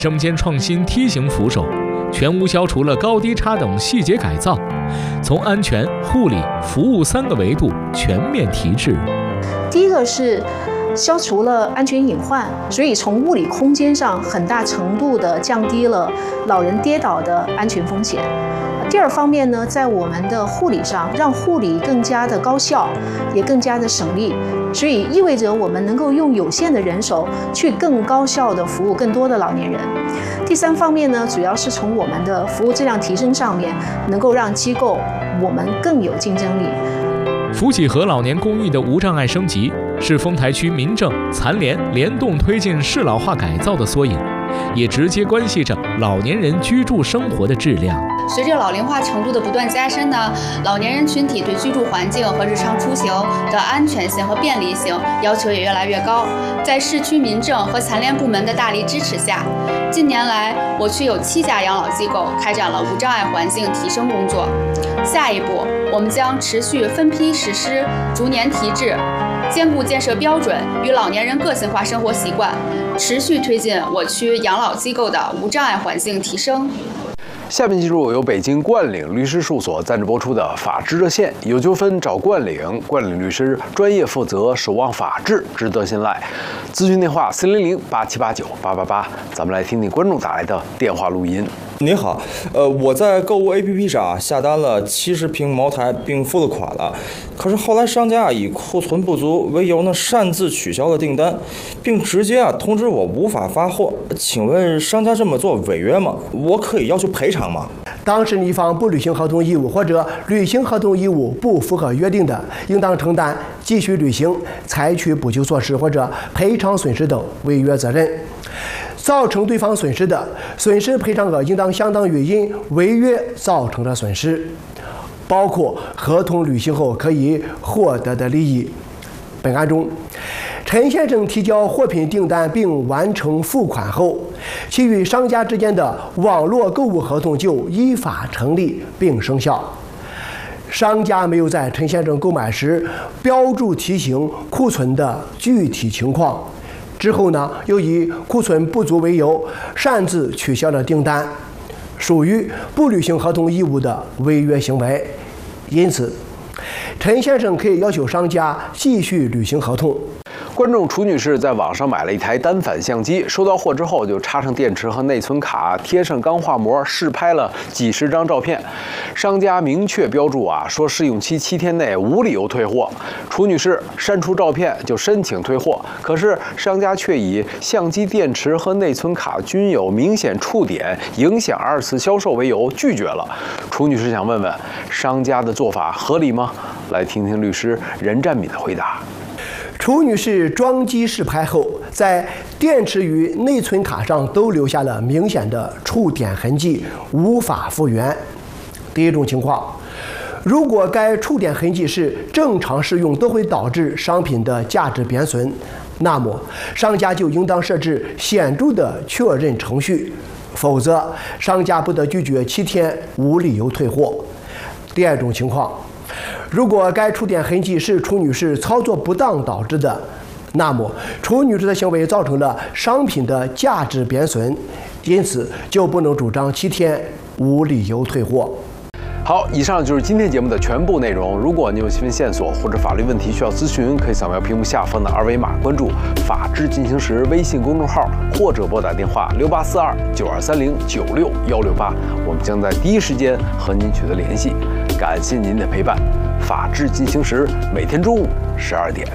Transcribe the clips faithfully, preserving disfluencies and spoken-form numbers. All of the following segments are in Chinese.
生间创新梯形扶手，全屋消除了高低差等细节改造，从安全、护理、服务三个维度全面提质。 第一个是消除了安全隐患，所以从物理空间上很大程度地降低了老人跌倒的安全风险。第二方面呢，在我们的护理上，让护理更加的高效，也更加的省力，所以意味着我们能够用有限的人手去更高效地服务更多的老年人。第三方面呢，主要是从我们的服务质量提升上面，能够让机构我们更有竞争力。 福喜和老年公寓的无障碍升级，是丰台区民政、残联联动推进适老化改造的缩影，也直接关系着老年人居住生活的质量。 随着老龄化程度的不断加深呢，老年人群体对居住环境和日常出行的安全性和便利性要求也越来越高。在市区民政和残联部门的大力支持下，近年来我区有七家养老机构开展了无障碍环境提升工作。下一步，我们将持续分批实施，逐年提质，兼顾建设标准与老年人个性化生活习惯，持续推进我区养老机构的无障碍环境提升。 下面进入由北京冠岭律师事务所赞助播出的《法治热线》，有纠纷找冠岭，冠岭律师专业负责，守望法治，值得信赖。咨询电话四零零八七八九八八八，咱们来听听观众打来的电话录音。 你好，呃，我在购物 A P P 上下单了七十瓶茅台，并付了款了。可是后来商家啊以库存不足为由呢，擅自取消了订单，并直接啊通知我无法发货。请问商家这么做违约吗？我可以要求赔偿吗？ 当事人一方不履行合同义务或者履行合同义务不符合约定的，应当承担继续履行、采取补救措施或者赔偿损失等违约责任。造成对方损失的，损失赔偿额应当相当于因违约造成的损失，包括合同履行后可以获得的利益。本案中，陈先生提交货品订单并完成付款后，其与商家之间的网络购物合同就依法成立并生效。商家没有在陈先生购买时标注提醒库存的具体情况，之后呢，又以库存不足为由擅自取消了订单，属于不履行合同义务的违约行为。因此，陈先生可以要求商家继续履行合同。 观众楚女士在网上买了一台单反相机，收到货之后就插上电池和内存卡，贴上钢化膜，试拍了几十张照片。商家明确标注啊，说试用期七天内无理由退货。楚女士删除照片就申请退货，可是商家却以相机电池和内存卡均有明显触点，影响二次销售为由拒绝了。楚女士想问问，商家的做法合理吗？来听听律师任占敏的回答。 楚女士装机试拍后，在电池与内存卡上都留下了明显的触点痕迹，无法复原。第一种情况，如果该触点痕迹是正常使用都会导致商品的价值贬损，那么商家就应当设置显著的确认程序，否则商家不得拒绝七天无理由退货。第二种情况，如果该触点痕迹是楚女士操作不当导致的，那么楚女士的行为造成了商品的价值贬损，因此就不能主张七天无理由退货。 好，以上就是今天节目的全部内容。如果你有新闻线索或者法律问题需要咨询，可以扫描屏幕下方的二维码，关注“法治进行时”微信公众号，或者拨打电话六八四二九二三零九六幺六八，我们将在第一时间和您取得联系。感谢您的陪伴，法治进行时每天中午十二点。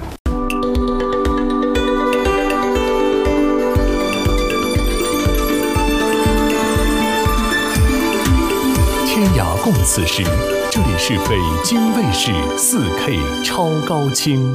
天涯共此时，这里是北京卫视 四K 超高清。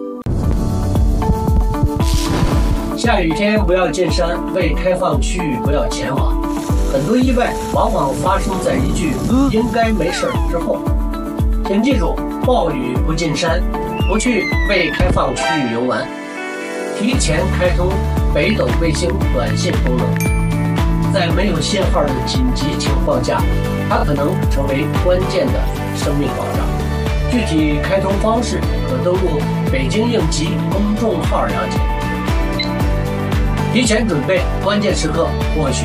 下雨天不要进山，未开放区域不要前往。很多意外往往发生在一句“应该没事”之后。请记住，暴雨不进山，不去未开放区域游玩。提前开通北斗卫星短信功能，在没有信号的紧急情况下，它可能成为关键的生命保障。具体开通方式可登录北京应急公众号了解。提前准备，关键时刻或许